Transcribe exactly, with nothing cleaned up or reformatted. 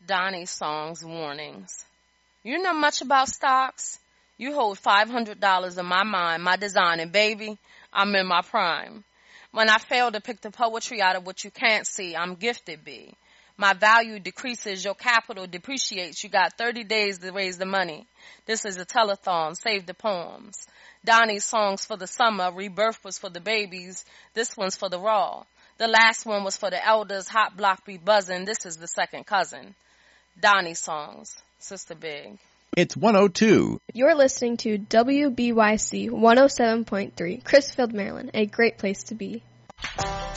Donnie Song's warnings. You know much about stocks? You hold five hundred dollars in my mind, my design, and baby, I'm in my prime. When I fail to pick the poetry out of what you can't see, I'm gifted, B. My value decreases, your capital depreciates. You got thirty days to raise the money. This is a telethon, save the poems. Donnie's songs for the summer, Rebirth was for the babies. This one's for the raw. The last one was for the elders, Hot Block be buzzing. This is the second cousin. Donnie songs, Sister Big. It's one oh two. You're listening to W B Y C one oh seven point three, Crisfield, Maryland, a great place to be.